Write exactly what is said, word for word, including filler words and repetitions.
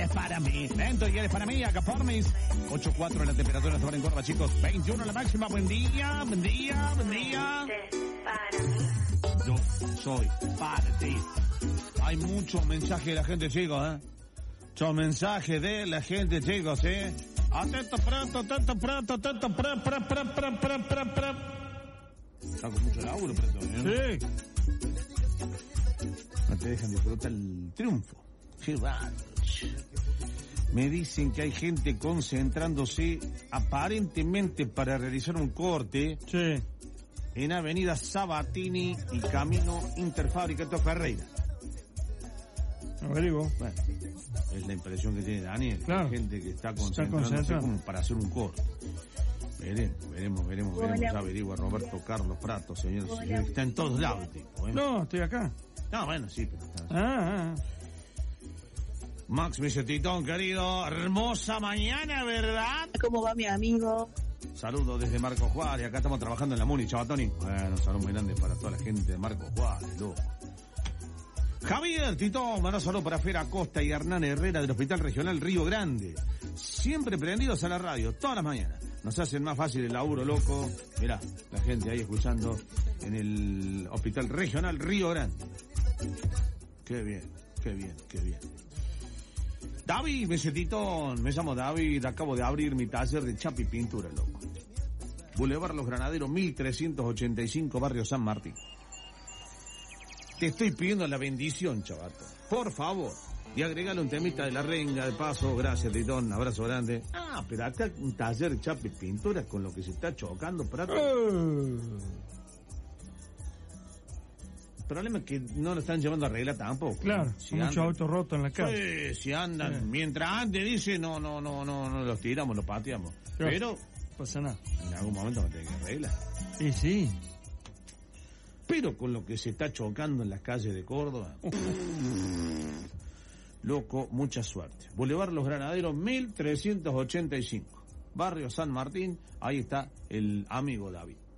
para mí. Lento y eres para mí, acá por mis ocho cuatro la temperatura se va en Córdoba, chicos. veintiuno la máxima, buen día, buen día, buen día. Yo soy para ti. Hay muchos mensajes de la gente, chicos, ¿eh? Muchos mensajes de la gente, chicos, ¿eh? Atento, pronto, atento, pronto, atento, pronto, pronto, pronto, pronto, pronto, pronto. Está con mucho laburo, pronto, ¿eh? Sí. No te dejan disfrutar el triunfo. Qué bárbaro. Me dicen que hay gente concentrándose aparentemente para realizar un corte. Sí. En Avenida Sabatini y Camino Interfabricato Ferreira. Averiguo. Bueno, es la impresión que tiene Daniel. Claro. Hay gente que está concentrándose como para hacer un corte. Veremos, veremos, veremos, Hola. veremos. Ya averigua Roberto Carlos Prato, señor. señor está en todos lados, tipo, ¿eh? No, estoy acá. No, bueno, sí, pero está. Ah, ah. Max me dice, Titón, querido, hermosa mañana, ¿verdad? ¿Cómo va mi amigo? Saludos desde Marco Juárez, acá estamos trabajando en la Muni, Chabatoni. Bueno, saludos muy grande para toda la gente de Marco Juárez, loco. Javier, Tito, un saludo para Fera Acosta y Hernán Herrera del Hospital Regional Río Grande. Siempre prendidos a la radio, todas las mañanas. Nos hacen más fácil el laburo, loco. Mirá, la gente ahí escuchando en el Hospital Regional Río Grande. Qué bien, qué bien, qué bien. David, me dice Titón, me llamo David, acabo de abrir mi taller de chapa y pintura, loco. Boulevard Los Granaderos, mil trescientos ochenta y cinco, Barrio San Martín. Te estoy pidiendo la bendición, chavato. Por favor. Y agregale un temita de la renga, de paso. Gracias, Titón. Abrazo grande. Ah, pero acá un taller de chapa y pintura con lo que se está chocando, Prato. Uh. El problema es que no lo están llevando a regla tampoco. Claro, si muchos andan, autos rotos en la calle. Sí, si andan. Sí. Mientras antes dice, no, no, no, no, no los tiramos, los pateamos. Claro. Pero, no pasa nada. En algún momento va a tener que arreglar. Sí, sí. Pero con lo que se está chocando en las calles de Córdoba. Loco, mucha suerte. Boulevard Los Granaderos, mil trescientos ochenta y cinco. Barrio San Martín, ahí está el amigo David.